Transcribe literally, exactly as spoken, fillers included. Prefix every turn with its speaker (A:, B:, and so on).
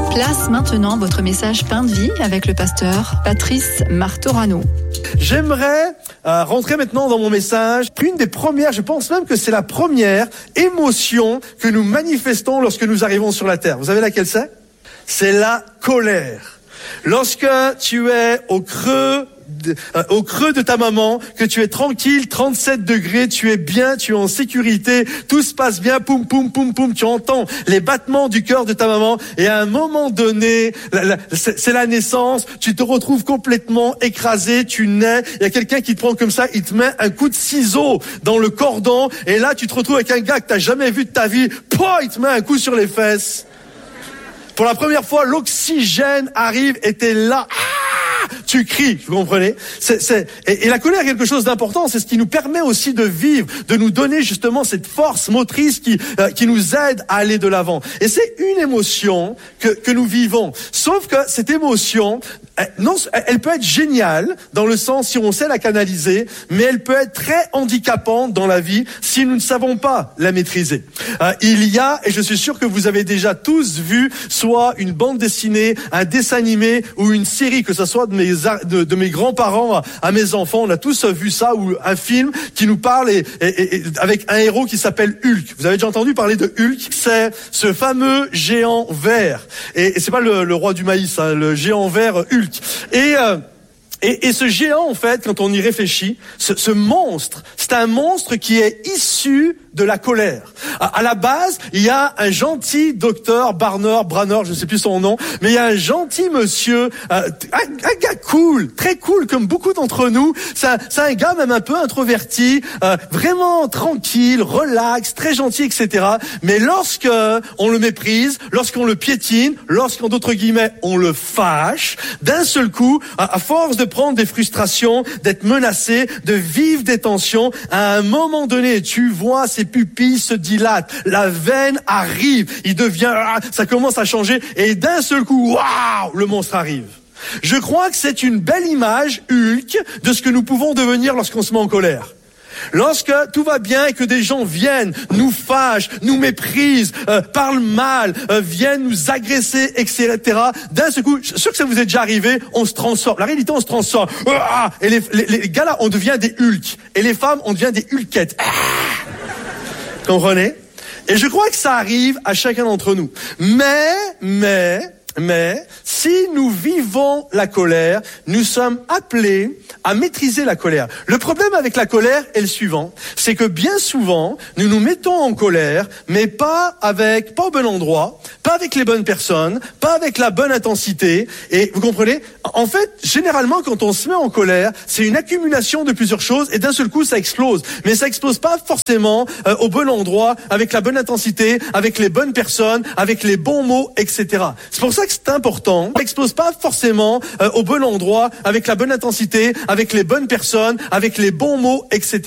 A: Place maintenant votre message Pain de vie avec le pasteur Patrice Martorano.
B: J'aimerais euh, rentrer maintenant dans mon message. Une des premières, je pense même que c'est la première émotion que nous manifestons lorsque nous arrivons sur la terre. Vous savez laquelle c'est ? C'est la colère. Lorsque tu es au creux De, euh, au creux de ta maman, que tu es tranquille, trente-sept degrés, tu es bien, tu es en sécurité, tout se passe bien, poum, poum, poum, poum, tu entends les battements du cœur de ta maman, et à un moment donné, la, la, c'est, c'est la naissance, tu te retrouves complètement écrasé, tu nais, il y a quelqu'un qui te prend comme ça, il te met un coup de ciseau dans le cordon, et là tu te retrouves avec un gars que t'as jamais vu de ta vie, pouah, il te met un coup sur les fesses. Pour la première fois, l'oxygène arrive et t'es là. Ah, tu cries, vous comprenez ? c'est, c'est, et, et la colère est quelque chose d'important. C'est ce qui nous permet aussi de vivre, de nous donner justement cette force motrice qui euh, qui nous aide à aller de l'avant. Et c'est une émotion que que nous vivons. Sauf que cette émotion, elle, non, elle peut être géniale dans le sens si on sait la canaliser, mais elle peut être très handicapante dans la vie si nous ne savons pas la maîtriser. Euh, il y a, et je suis sûr que vous avez déjà tous vu, soit une bande dessinée, un dessin animé ou une série, que ce soit de mes de, de mes grands-parents à, à mes enfants, on a tous vu ça, ou un film qui nous parle et, et, et avec un héros qui s'appelle Hulk. Vous avez déjà entendu parler de Hulk ? C'est ce fameux géant vert. Et, et c'est pas le, le roi du maïs, hein, le géant vert Hulk. Et euh, Et, et ce géant, en fait, quand on y réfléchit, ce, ce monstre, c'est un monstre qui est issu de la colère. À, à la base, il y a un gentil docteur Barner, Branner, je ne sais plus son nom, mais il y a un gentil monsieur, euh, un, un gars cool, très cool, comme beaucoup d'entre nous. C'est un, c'est un gars même un peu introverti, euh, vraiment tranquille, relax, très gentil, et cetera. Mais lorsque on le méprise, lorsqu'on le piétine, lorsqu'en d'autres guillemets on le fâche, d'un seul coup, à, à force de prendre des frustrations, d'être menacé, de vivre des tensions, à un moment donné, tu vois ses pupilles se dilatent, la veine arrive, il devient, ça commence à changer, et d'un seul coup, waouh, le monstre arrive. Je crois que c'est une belle image, Hulk, de ce que nous pouvons devenir lorsqu'on se met en colère. Lorsque tout va bien et que des gens viennent, nous fâchent, nous méprisent, euh, parlent mal, euh, viennent nous agresser, et cetera. D'un seul coup, je suis sûr que ça vous est déjà arrivé, on se transforme. La réalité, on se transforme. Ah, et les, les, les gars là, on devient des Hulk. Et les femmes, on devient des Hulkettes. Ah, comprenez ? Et je crois que ça arrive à chacun d'entre nous. Mais, mais... Mais si nous vivons la colère, nous sommes appelés à maîtriser la colère. Le problème avec la colère est le suivant, c'est que bien souvent, nous nous mettons en colère, mais pas avec, pas au bon endroit, pas avec les bonnes personnes, pas avec la bonne intensité. Et vous comprenez ? En fait, généralement, quand on se met en colère, c'est une accumulation de plusieurs choses et d'un seul coup, ça explose. Mais ça explose pas forcément euh, au bon endroit, avec la bonne intensité, avec les bonnes personnes, avec les bons mots, et cetera. C'est pour ça que c'est important. Ça n'explose pas forcément euh, au bon endroit, avec la bonne intensité, avec les bonnes personnes, avec les bons mots, et cetera.